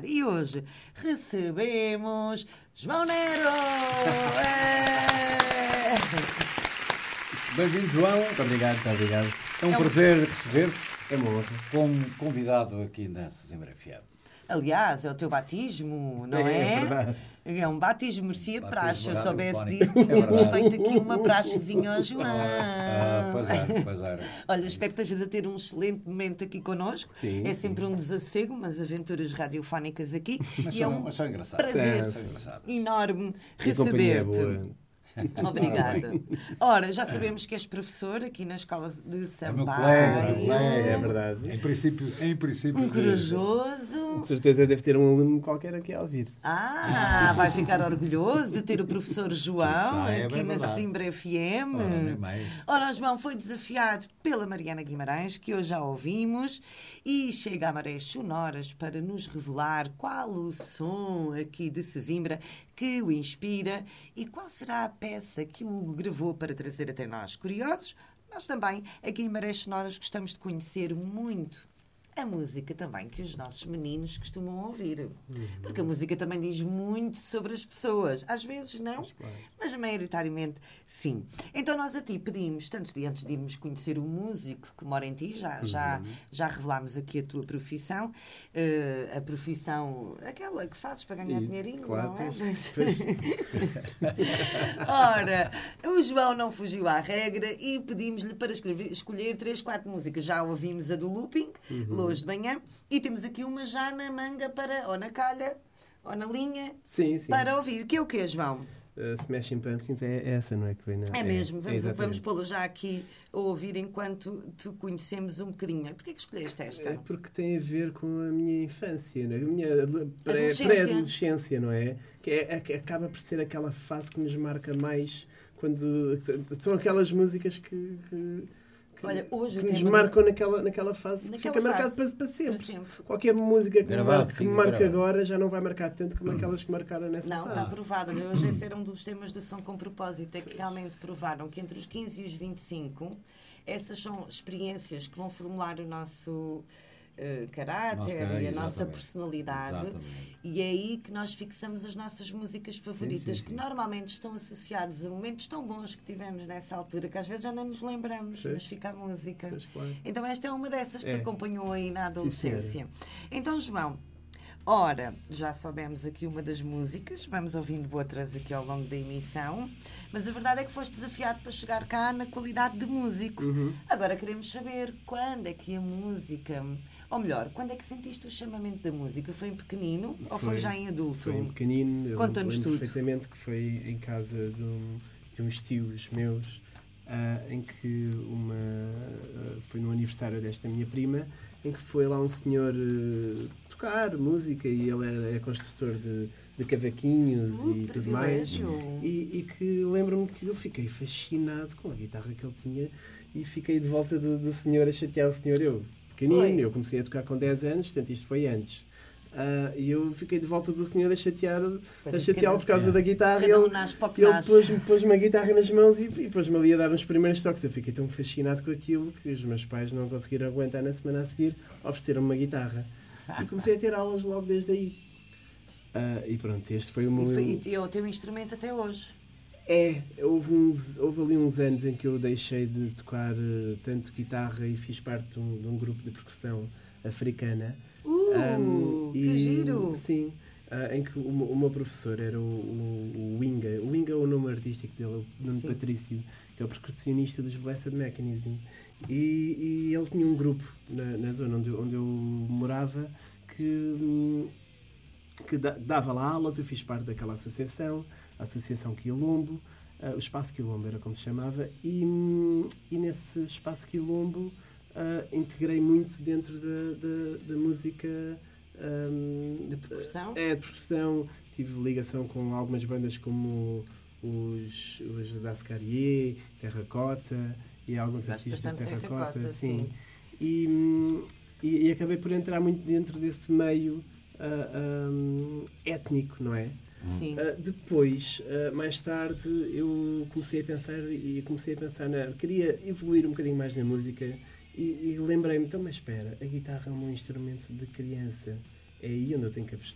E hoje recebemos João Nero! Bem-vindo, João. Muito obrigado, muito obrigado. É um prazer receber-te É uma honra. como convidado aqui na Sesimbra FM. Aliás, é o teu batismo, não é? É verdade. É um batismo, merecia Batismo praxe. Se eu soubesse radiofónico. disso, É tínhamos verdade. feito aqui uma praxezinha ao João. Pois era. Olha, espero que estejas a ter um excelente momento aqui connosco. Sim, É sempre um desassossego, umas aventuras radiofónicas aqui. Mas E é um são engraçados. prazer São engraçados. enorme E a companhia é receber-te. boa. Obrigada. Ora, já sabemos que és professor aqui na escola de É meu Sampaio. colega. É verdade. Em princípio. Um corajoso. Com certeza deve ter um aluno qualquer aqui a ouvir. Vai ficar orgulhoso de ter o professor João Saiba, aqui é na verdade. Sesimbra FM. Ora, nem mais. Ora, o João foi desafiado pela Mariana Guimarães, que hoje já ouvimos, e chega a marés sonoras para nos revelar qual o som aqui de Sesimbra que o inspira e qual será a peça que o gravou para trazer até nós. Curiosos? Nós também, aqui em Marés Sonoras, gostamos de conhecer muito a música também que os nossos meninos costumam ouvir. Porque a música também diz muito sobre as pessoas. Às vezes não, mas maioritariamente sim. Então nós a ti pedimos, antes de irmos conhecer o músico que mora em ti, já revelámos aqui a tua profissão, a profissão, aquela que fazes para ganhar dinheirinho, claro, não é? pois. Ora, o João não fugiu à regra e pedimos-lhe para escolher 3, 4 músicas. Já ouvimos a do Looping, hoje de manhã, e temos aqui uma já na manga para, ou na calha, ou na linha, Sim. para ouvir. Que é o quê, João? Smashing Pumpkins é essa, não é? Que vem na... É mesmo, vamos exatamente. pô-la já aqui a ouvir enquanto te conhecemos um bocadinho. Porquê que escolheste esta? É porque tem a ver com a minha infância, não é? A minha Adolescência. pré-adolescência, não é? Que acaba por ser aquela fase que nos marca mais quando são aquelas músicas que Olha, hoje que o nos tema marcam naquela fase, Naquela fica marcado fase, para sempre. para sempre. Qualquer música Gravado, que fica me marque gravado. agora já não vai marcar tanto como aquelas que marcaram nessa Não, fase. está provado. Olha, hoje esse era um dos temas do Som com Propósito, é que realmente provaram que entre os 15 e os 25, essas são experiências que vão formular o nosso caráter e a nossa exatamente. personalidade. Exatamente. E é aí que nós fixamos as nossas músicas favoritas, Sim. que normalmente estão associadas a momentos tão bons que tivemos nessa altura, que às vezes já não nos lembramos, Sim. mas fica a música. Pois, claro. Então esta é uma dessas que te É. acompanhou aí na Sim, adolescência. Então, João, ora, já soubemos aqui uma das músicas, vamos ouvindo outras aqui ao longo da emissão, mas a verdade é que foste desafiado para chegar cá na qualidade de músico. Agora queremos saber quando é que a música, ou melhor, quando é que sentiste o chamamento da música? Foi em pequenino ou foi já em adulto? Foi em pequenino. Eu Conta-nos lembro tudo. perfeitamente que foi em casa de uns tios meus, em que foi no aniversário desta minha prima, em que foi lá um senhor tocar música, e ele é construtor de cavaquinhos e tudo mais. privilégio. E que lembro-me que eu fiquei fascinado com a guitarra que ele tinha e fiquei de volta do senhor a chatear o senhor. Eu, pequenino, Foi. eu comecei a tocar com 10 anos, portanto isto foi antes. E eu fiquei de volta do senhor a chateá-lo por causa da guitarra. Cada um Ele, nasce para o que ele nasce. pôs-me a guitarra nas mãos e pôs-me ali a dar uns primeiros toques. Eu fiquei tão fascinado com aquilo que os meus pais não conseguiram aguentar. Na semana a seguir ofereceram-me uma guitarra. E comecei a ter aulas logo desde aí. E pronto, este foi o meu... E é o teu instrumento até hoje. Houve ali uns anos em que eu deixei de tocar tanto guitarra e fiz parte de um grupo de percussão africana. Que giro! Sim, em que o meu professor era o Winga. O Winga é o nome artístico dele, o Nuno Sim. Patrício, que é o percussionista dos Blessed Mechanism. E ele tinha um grupo na zona onde eu morava que dava lá aulas. Eu fiz parte daquela associação, a Associação Quilombo, o Espaço Quilombo era como se chamava, e nesse Espaço Quilombo integrei muito dentro da música De percussão? de percussão. Tive ligação com algumas bandas como os Dascarier, Terracota e alguns Gosto artistas de bastante de Terracota, Terracota, sim. E acabei por entrar muito dentro desse meio étnico, não é? Sim. Depois, mais tarde, eu comecei a pensar queria evoluir um bocadinho mais na música e lembrei-me, então, mas espera, a guitarra é um instrumento de criança. É aí onde eu tenho que